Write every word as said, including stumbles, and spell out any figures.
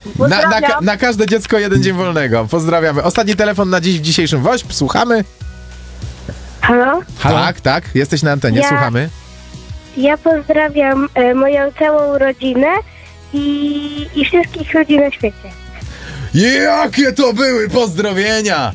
Na, na, ka- Pozdrawiam. na każde dziecko jeden dzień wolnego. Pozdrawiamy. Ostatni telefon na dziś w dzisiejszym W O Ś P. Słuchamy. Halo? Halo? Tak, tak. Jesteś na antenie. Ja- Słuchamy. Ja pozdrawiam e, moją całą rodzinę i, i wszystkich ludzi na świecie. Jakie to były pozdrowienia!